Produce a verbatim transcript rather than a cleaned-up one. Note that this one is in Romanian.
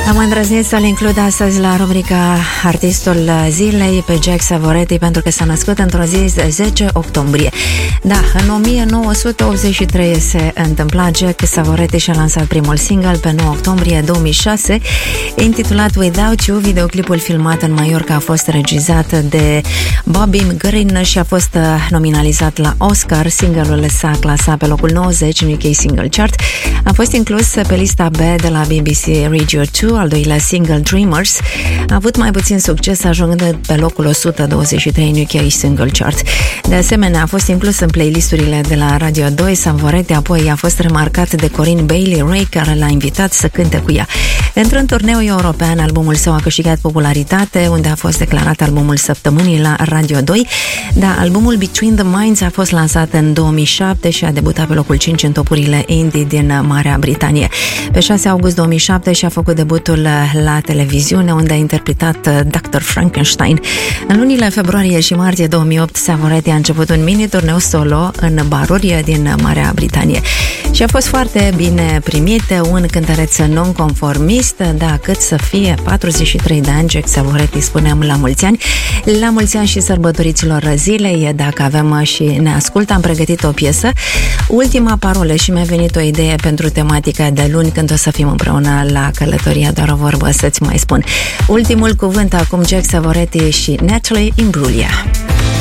Am îndrăznit să-l includ astăzi la rubrica Artistul Zilei pe Jack Savoretti pentru că s-a născut într-o zi zece octombrie. Da, în o mie nouă sute optzeci și trei se întâmpla. Jack Savoretti și-a lansat primul single pe nouă octombrie două mii șase, intitulat Without You. Videoclipul filmat în Mallorca a fost regizat de Bobby Green și a fost nominalizat la Oscar. Single-ul s-a clasat pe locul nouăzeci în U K Single Chart. A fost inclus pe lista B de la B B C Radio doi, al doilea single Dreamers. A avut mai puțin succes, ajungând pe locul o sută douăzeci și trei în U K Single Chart. De asemenea, a fost inclus în playlisturile de la Radio doi. Savoretti apoi a fost remarcat de Corinne Bailey Rae, care l-a invitat să cânte cu ea. Într-un turneu european, albumul său a câștigat popularitate, unde a fost declarat albumul săptămânii la Radio doi. Da, albumul Between the Minds a fost lansat în două mii șapte și a debutat pe locul cinci în topurile indie din Marea Britanie. Pe șase august două mii șapte și-a făcut debutul la televiziune, unde a interpretat doctor Frankenstein. În lunile februarie și martie două mii opt, Savoretti a început un mini-turneu solo în baruri din Marea Britanie și a fost foarte bine primit. Un cântăreț non-conformist, da, cât să fie patruzeci și trei de ani, Jack Savoretti, spuneam la mulți ani. La mulți ani și sărbătoriților zilei. Dacă avem și ne ascultă, am pregătit o piesă, Ultima parolă, și mi-a venit o idee pentru tematica de luni, când o să fim împreună la călătoria, doar o vorbă să-ți mai spun. Ultimul cuvânt acum, Jack Savoretti și Natalie Imbruglia.